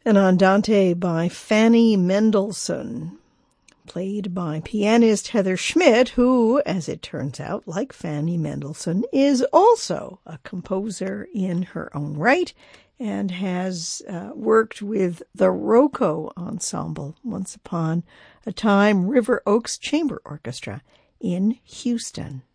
An Andante by Fanny Mendelssohn, played by pianist Heather Schmidt, who, as it turns out, like Fanny Mendelssohn, is also a composer in her own right and has worked with the Rocco Ensemble, once upon a time River Oaks Chamber Orchestra in Houston.